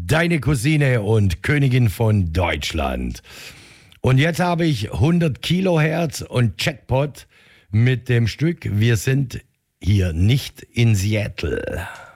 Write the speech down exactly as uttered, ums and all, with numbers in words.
deine Cousine und Königin von Deutschland. Und jetzt habe ich hundert Kilohertz und Jackpot mit dem Stück Wir sind hier nicht in Seattle.